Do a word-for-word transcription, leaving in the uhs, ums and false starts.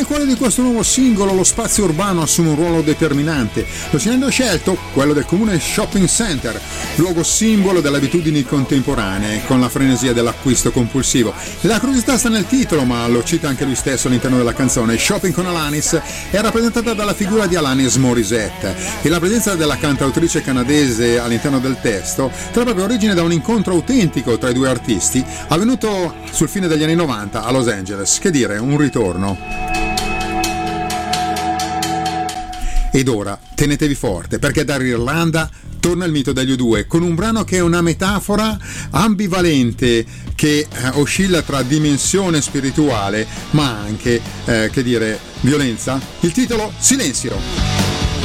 nel cuore di questo nuovo singolo lo spazio urbano assume un ruolo determinante. Lo scenario scelto, quello del comune shopping center, luogo simbolo delle abitudini contemporanee, con la frenesia dell'acquisto compulsivo. La curiosità sta nel titolo, ma lo cita anche lui stesso all'interno della canzone. Shopping con Alanis è rappresentata dalla figura di Alanis Morissette, e la presenza della cantautrice canadese all'interno del testo trae proprio origine da un incontro autentico tra i due artisti avvenuto sul fine degli anni novanta a Los Angeles. Che dire, un ritorno. Ed ora tenetevi forte, perché dall'Irlanda torna il mito degli U due con un brano che è una metafora ambivalente che eh, oscilla tra dimensione spirituale ma anche eh, che dire violenza. Il titolo: Silenzio.